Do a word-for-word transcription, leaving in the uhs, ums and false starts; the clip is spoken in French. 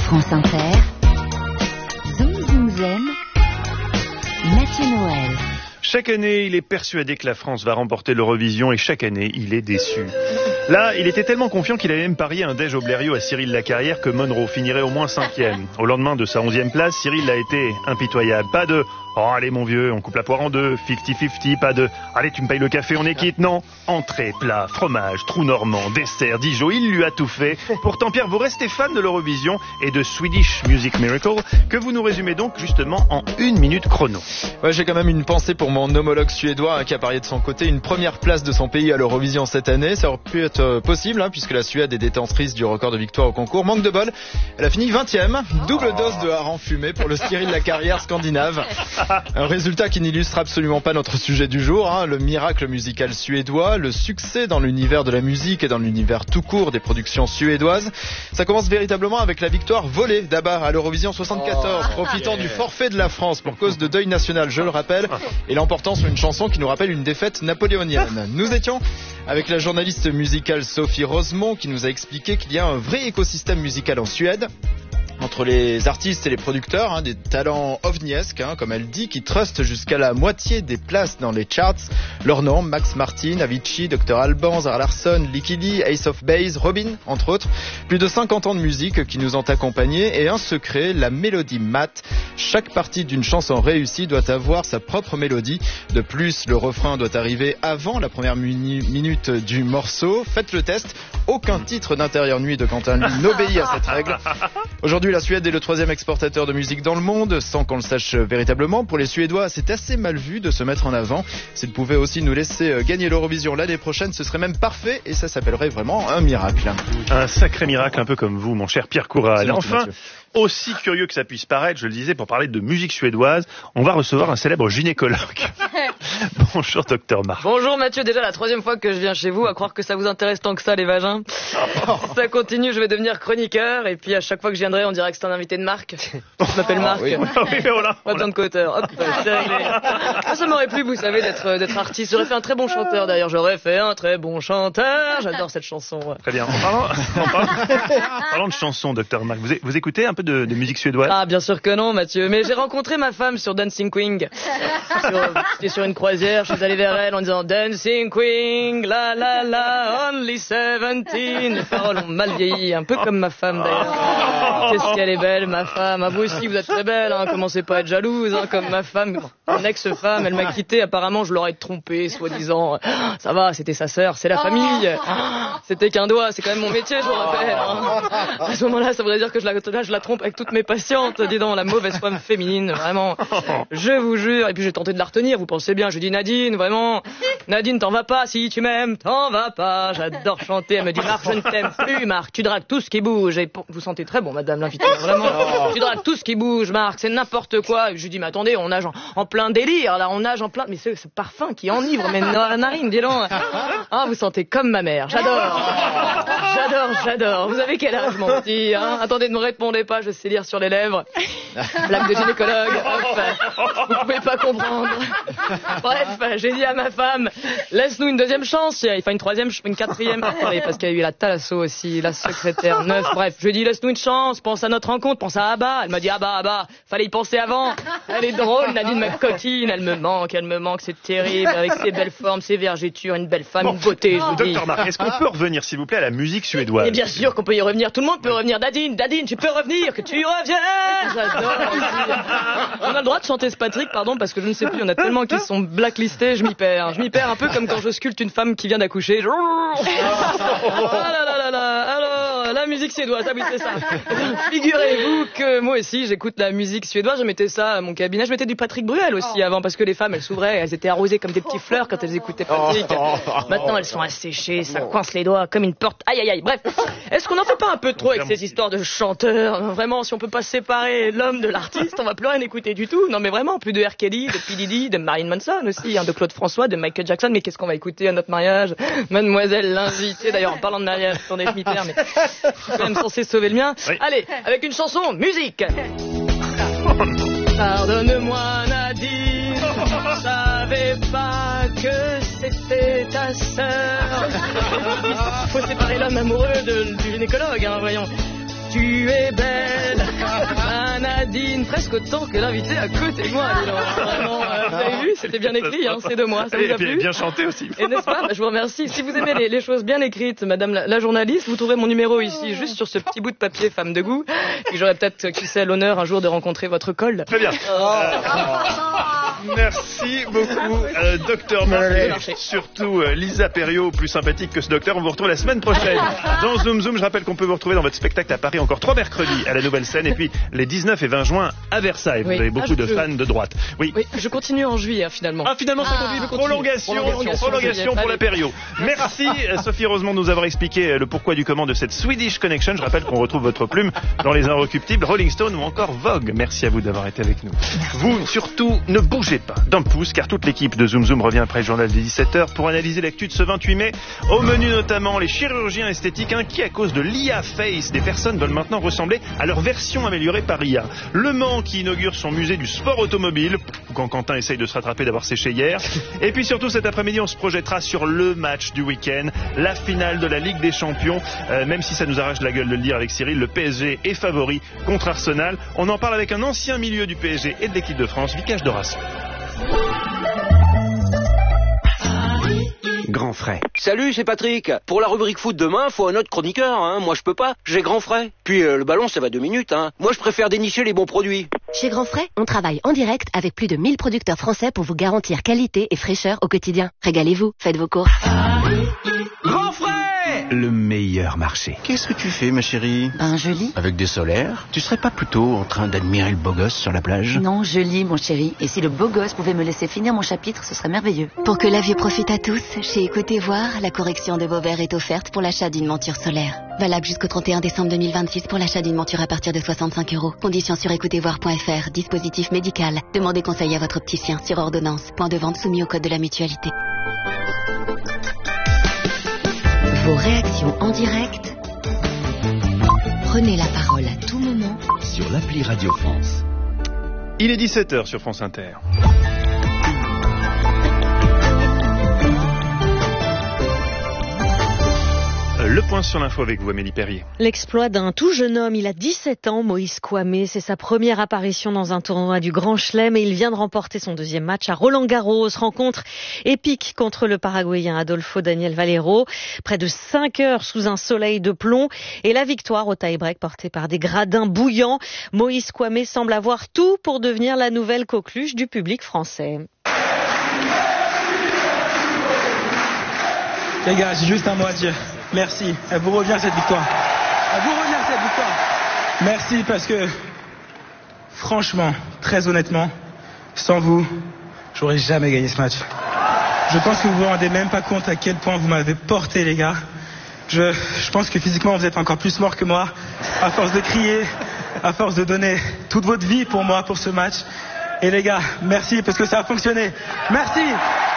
France Inter, Zoom Zoom Zen, Mathieu Noël. Chaque année, il est persuadé que la France va remporter l'Eurovision et chaque année, il est déçu. Là, il était tellement confiant qu'il avait même parié un déj au Blériot à Cyril Lacarrière que Monroe finirait au moins cinquième. Au lendemain de sa onzième place, Cyril a été impitoyable. Pas de « Oh, allez mon vieux, on coupe la poire en deux, cinquante cinquante », pas de « Allez, tu me payes le café, on est quitte ». Non, entrée, plat, fromage, trou normand, dessert, Dijon, il lui a tout fait. Pourtant, Pierre, vous restez fan de l'Eurovision et de Swedish Music Miracle, que vous nous résumez donc justement en une minute chrono. Ouais, j'ai quand même une pensée pour mon homologue suédois hein, qui a parié de son côté une première place de son pays à l'Eurovision cette année. Ça aurait pu être euh, possible hein, puisque la Suède est détentrice du record de victoire au concours. Manque de bol, elle a fini vingtième. Double dose de hareng fumé pour le Cyril Lacarrière scandinave. Un résultat qui n'illustre absolument pas notre sujet du jour, hein, le miracle musical suédois, le succès dans l'univers de la musique et dans l'univers tout court des productions suédoises. Ça commence véritablement avec la victoire volée d'Abba à l'Eurovision soixante-quatorze, profitant du forfait de la France pour cause de deuil national, je le rappelle, et l'emportant sur une chanson qui nous rappelle une défaite napoléonienne. Nous étions avec la journaliste musicale Sophie Rosemont qui nous a expliqué qu'il y a un vrai écosystème musical en Suède. Entre les artistes et les producteurs, hein, des talents ovniesques, hein, comme elle dit, qui trustent jusqu'à la moitié des places dans les charts. Leurs noms, Max Martin, Avicii, docteur Alban, Zara Larsson, Licky Lee, Ace of Base, Robin, entre autres. Plus de cinquante ans de musique qui nous ont accompagnés et un secret, la mélodie mat. Chaque partie d'une chanson réussie doit avoir sa propre mélodie. De plus, le refrain doit arriver avant la première mini- minute du morceau. Faites le test. Aucun titre d'Intérieur Nuit de Quentin Louis n'obéit à cette règle. Aujourd'hui, la Suède est le troisième exportateur de musique dans le monde, sans qu'on le sache véritablement. Pour les Suédois, c'est assez mal vu de se mettre en avant. S'ils pouvaient aussi nous laisser gagner l'Eurovision l'année prochaine, ce serait même parfait et ça s'appellerait vraiment un miracle. Un sacré miracle, un peu comme vous, mon cher Pierre Coural. Enfin, Mathieu. aussi curieux que ça puisse paraître, je le disais, pour parler de musique suédoise, on va recevoir un célèbre gynécologue. Bonjour, docteur Marc. Bonjour Mathieu, déjà la troisième fois que je viens chez vous, à croire que ça vous intéresse tant que ça les vagins. Si ça continue, je vais devenir chroniqueur et puis à chaque fois que je viendrai, on dirait que c'est un invité de Marc. Je m'appelle Marc. oui. Ah oui, voilà. Pas besoin de coteur. Hop, c'est réglé. Ah, ça m'aurait plu, vous savez, d'être d'être artiste. J'aurais fait un très bon chanteur d'ailleurs. J'aurais fait un très bon chanteur. J'adore cette chanson. Ouais. Très bien. En parlant, en parlant, en parlant de chansons, docteur Marc, vous, vous écoutez un peu de, de musique suédoise? Ah, bien sûr que non, Mathieu. Mais j'ai rencontré ma femme sur Dancing Queen. Sur- J'étais sur une croisière, je suis allé vers elle en disant Dancing Queen, la la la, only seventeen. Les paroles ont mal vieilli, un peu comme ma femme d'ailleurs. Qu'est-ce qu'elle est belle, ma femme. Ah, vous aussi, vous êtes très belle, hein. Commencez pas à être jalouse, hein, comme ma femme. Mon ex-femme, elle m'a quitté. Apparemment, je l'aurais trompée, soi-disant. Ça va, c'était sa sœur, c'est la famille. C'était qu'un doigt, c'est quand même mon métier, je vous rappelle. Hein. À ce moment-là, ça voudrait dire que je la, là, je la trompe avec toutes mes patientes. Dis donc, la mauvaise femme féminine, vraiment. Je vous jure. Et puis j'ai tenté de la retenir, vous pensez bien. Je dis Nadine, vraiment. Nadine, t'en vas pas. Si tu m'aimes, t'en vas pas. J'adore chanter. Elle me dit Marc, je ne t'aime plus, Marc. Tu dragues tout ce qui bouge. Et pour- vous sentez très bon, madame l'invitée. Vraiment. Tu dragues tout ce qui bouge, Marc. C'est n'importe quoi. Et je lui dis, mais attendez, on nage en, en plein délire. Là, on nage en plein. Mais c'est ce parfum qui enivre mes na- narines, dis donc. Ah, vous sentez comme ma mère. J'adore. J'adore, j'adore. Vous avez quel âge, mon petit, hein? Attendez, ne me répondez pas, je sais lire sur les lèvres. Blague de gynécologue. Hop. Vous pouvez pas comprendre. Bref, j'ai dit à ma femme, laisse-nous une deuxième chance. Enfin, une troisième, une quatrième. Oui, parce qu'il y a eu la Thalasso aussi, la secrétaire neuf. Bref, je lui ai dit, laisse-nous une chance. Pense à notre rencontre, pense à Abba. Elle m'a dit, Abba, Abba. Fallait y penser avant. Elle est drôle, Nadine, ma coquine. Elle me manque, elle me manque, c'est terrible. Avec ses belles formes, ses vergetures, une belle femme, une beauté, je vous dis. Docteur Marc, est-ce qu'on peut revenir, s'il vous plaît, à la musique suédoise? Et bien sûr qu'on peut y revenir, tout le monde peut revenir. Nadine, Nadine, tu peux revenir, que tu y reviennes. J'adore aussi. On a le droit de chanter ce Patrick, pardon, parce que je ne sais plus, il y en a tellement qui sont blacklistés, je m'y perds. Je m'y perds un peu comme quand je sculpte une femme qui vient d'accoucher. Ah là là là là. Alors, la musique suédoise, ah oui, c'est ça. Figurez-vous que moi aussi, j'écoute la musique suédoise, je mettais ça à mon cabinet, je mettais du Patrick Bruel aussi avant, parce que les femmes, elles s'ouvraient, elles étaient arrosées comme des petits fleurs quand elles écoutaient Patrick. Maintenant, elles sont asséchées, ça coince les doigts comme une porte. Aïe aïe aïe. Bref, est-ce qu'on en fait pas un peu trop avec ces histoires de chanteurs? Vraiment, si on peut pas séparer l'homme de l'artiste, on va plus rien écouter du tout. Non mais vraiment, plus de R. Kelly, de P. Diddy, de Marilyn Manson aussi, hein, de Claude François, de Michael Jackson. Mais qu'est-ce qu'on va écouter à notre mariage? Mademoiselle l'invitée, d'ailleurs, en parlant de mariage, attendez, je m'y perds, mais je suis quand même censé sauver le mien. Oui. Allez, avec une chanson, musique. Pardonne-moi Nadine, je savais pas que c'était ta sœur. Faut séparer l'homme amoureux de, du gynécologue, hein, voyons. tu es belle. Ah, Nadine, presque autant que l'invité à côté de moi. dis donc. Vraiment, euh, vous avez vu, c'était bien écrit, hein, c'est de moi. Ça vous a Et plu? bien chanté aussi. Et n'est-ce pas? Bah, je vous remercie. Si vous aimez les, les choses bien écrites, madame la, la journaliste, vous trouverez mon numéro ici, juste sur ce petit bout de papier femme de goût. Et j'aurais peut-être, qui sait, l'honneur un jour de rencontrer votre col. Très bien. Euh, merci beaucoup, euh, docteur Marc. Surtout euh, Lisa Perriot, plus sympathique que ce docteur. On vous retrouve la semaine prochaine dans Zoom Zoom. Je rappelle qu'on peut vous retrouver dans votre spectacle à Paris encore trois mercredis à la Nouvelle Scène et puis les dix-neuf et vingt juin à Versailles. Vous Oui. avez beaucoup Ah, de je- fans de droite. Oui. Oui, je continue en juillet, hein, finalement. Ah, finalement, ça Ah, continue. je continue. Prolongation, Prolongation, prolongation pour la Allez. Perriot. Merci, euh, Sophie Rosemont, de nous avoir expliqué euh, le pourquoi du comment de cette Swedish Connection. Je rappelle qu'on retrouve votre plume dans les Inrecuptibles, Rolling Stone ou encore Vogue. Merci à vous d'avoir été avec nous. Vous, surtout, ne bougez pas d'un pouce, car toute l'équipe de Zoom Zoom revient après le journal des dix-sept heures pour analyser l'actu de ce vingt-huit mai. Au menu notamment les chirurgiens esthétiques inquiets à cause de l'I A Face. Des personnes veulent maintenant ressembler à leur version améliorée par I A. Le Mans qui inaugure son musée du sport automobile, quand Quentin essaye de se rattraper d'avoir séché hier. Et puis surtout cet après-midi, on se projettera sur le match du week-end, la finale de la Ligue des Champions. Euh, même si ça nous arrache la gueule de le dire avec Cyril, le P S G est favori contre Arsenal. On en parle avec un ancien milieu du P S G et de l'équipe de France, Vicage Doras. Grand frais. Salut, c'est Patrick. Pour la rubrique foot demain, faut un autre chroniqueur, hein. Moi, je peux pas. J'ai grand frais. Puis, euh, le ballon, ça va deux minutes, hein. Moi, je préfère dénicher les bons produits. Chez Grand Frais, on travaille en direct avec plus de mille producteurs français pour vous garantir qualité et fraîcheur au quotidien. Régalez-vous, faites vos courses. Grand frais. Le meilleur marché. Qu'est-ce que tu fais, ma chérie? Ben, je lis. Avec des solaires? Tu serais pas plutôt en train d'admirer le beau gosse sur la plage? Non, je lis, mon chéri. Et si le beau gosse pouvait me laisser finir mon chapitre, ce serait merveilleux. Pour que la vue profite à tous, chez Écoutez Voir, la correction de vos verres est offerte pour l'achat d'une monture solaire. Valable jusqu'au trente et un décembre deux mille vingt-six pour l'achat d'une monture à partir de soixante-cinq euros. Conditions sur écoutez voir point f r. Dispositif médical. Demandez conseil à votre opticien sur ordonnance. Point de vente soumis au code de la mutualité. Vos réactions en direct. Prenez la parole à tout moment Sur l'appli Radio France. Il est dix-sept heures sur France Inter. Le point sur l'info avec vous, Amélie Perrier. L'exploit d'un tout jeune homme, il a dix-sept ans, Moïse Kouamé. C'est sa première apparition dans un tournoi du Grand Chelem et il vient de remporter son deuxième match à Roland-Garros. Rencontre épique contre le Paraguayen Adolfo Daniel Valero. Près de cinq heures sous un soleil de plomb et la victoire au tie-break portée par des gradins bouillants. Moïse Kouamé semble avoir tout pour devenir la nouvelle coqueluche du public français. Les gars, j'ai juste un mot à dire. Merci. Elle vous revient cette victoire. Elle vous revient cette victoire. Merci parce que, franchement, très honnêtement, sans vous, j'aurais jamais gagné ce match. Je pense que vous vous rendez même pas compte à quel point vous m'avez porté, les gars. Je, je pense que physiquement, vous êtes encore plus mort que moi, à force de crier, à force de donner toute votre vie pour moi, pour ce match. Et les gars, merci parce que ça a fonctionné. Merci.